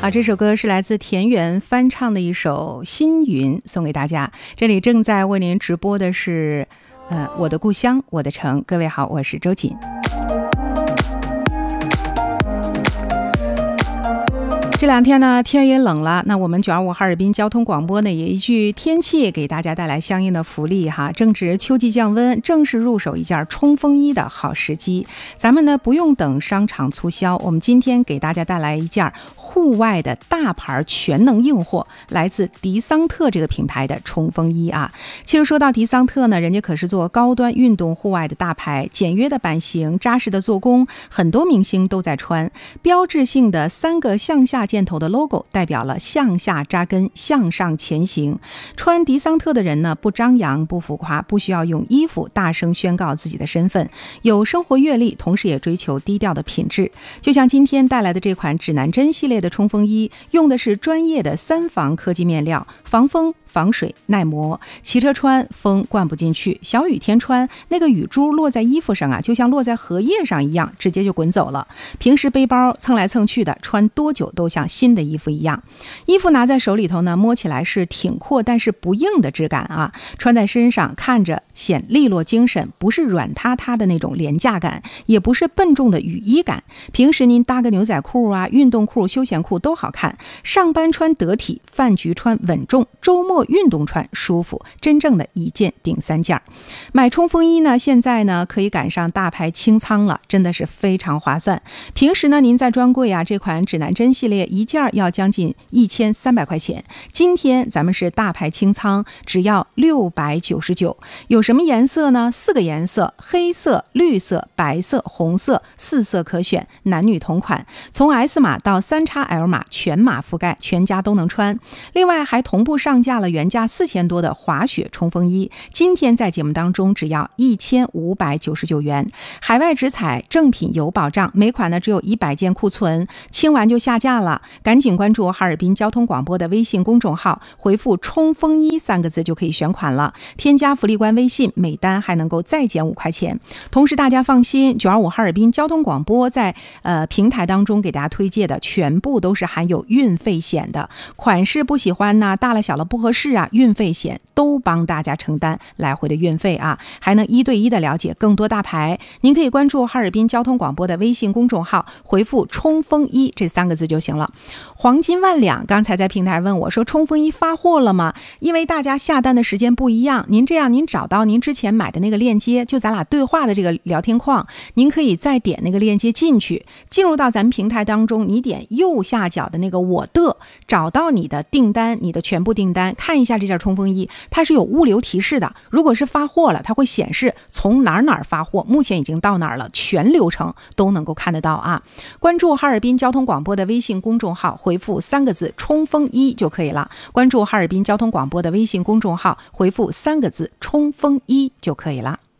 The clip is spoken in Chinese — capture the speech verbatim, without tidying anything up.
好，这首歌是来自田园翻唱的一首《新云》，送给大家。这里正在为您直播的是呃，我的故乡我的城。各位好，我是周瑾。这两天呢，天也冷了，那我们九二五哈尔滨交通广播呢，也依据天气给大家带来相应的福利哈。正值秋季降温，正是入手一件冲锋衣的好时机。咱们呢不用等商场促销，我们今天给大家带来一件户外的大牌全能硬货，来自迪桑特这个品牌的冲锋衣啊。其实说到迪桑特呢，人家可是做高端运动户外的大牌，简约的版型，扎实的做工，很多明星都在穿。标志性的三个向下箭头的 logo 代表了向下扎根，向上前行。穿迪桑特的人呢，不张扬不浮夸，不需要用衣服大声宣告自己的身份，有生活阅历，同时也追求低调的品质。就像今天带来的这款指南针系列的冲锋衣，用的是专业的三防科技面料，防风防水耐磨，骑车穿风灌不进去，小雨天穿那个雨珠落在衣服上啊，就像落在荷叶上一样，直接就滚走了。平时背包蹭来蹭去的，穿多久都像新的衣服一样。衣服拿在手里头呢，摸起来是挺阔但是不硬的质感啊，穿在身上看着显利落精神，不是软塌塌的那种廉价感，也不是笨重的雨衣感。平时您搭个牛仔裤啊、运动裤、休闲裤都好看，上班穿得体，饭局穿稳重，周末运动穿舒服，真正的一件顶三件。买冲锋衣呢，现在呢可以赶上大牌清仓了，真的是非常划算。平时呢您在专柜啊，这款指南针系列一件要将近一千三百块钱，今天咱们是大牌清仓，只要六百九十九。有什么颜色呢？四个颜色，黑色、绿色、白色、红色，四色可选，男女同款，从 S 码到 三 X L 码全码覆盖，全家都能穿。另外还同步上架了原价四千多的滑雪冲锋衣，今天在节目当中只要一千五百九十九元，海外直采，正品有保障，每款呢只有一百件库存，清完就下架了。赶紧关注哈尔滨交通广播的微信公众号，回复冲锋衣三个字就可以选款了，添加福利官微信，每单还能够再减五块钱。同时大家放心，九二五哈尔滨交通广播在呃平台当中给大家推荐的全部都是含有运费险的，款式不喜欢呢，大了小了不合适啊，运费险都帮大家承担来回的运费啊，还能一对一的了解更多大牌。您可以关注哈尔滨交通广播的微信公众号，回复冲锋衣这三个字就行了。黄金万两，刚才在平台问我说冲锋衣发货了吗？因为大家下单的时间不一样，您这样您找到您之前买的那个链接，就咱俩对话的这个聊天框，您可以再点那个链接进去，进入到咱们平台当中，你点右下角的那个我的，找到你的订单，你的全部订单，看一下这件冲锋衣，它是有物流提示的，如果是发货了，它会显示从哪儿哪儿发货，目前已经到哪儿了，全流程都能够看得到啊。关注哈尔滨交通广播的微信公众号，回复三个字冲锋衣就可以了。关注哈尔滨交通广播的微信公众号，回复三个字冲锋衣就可以了。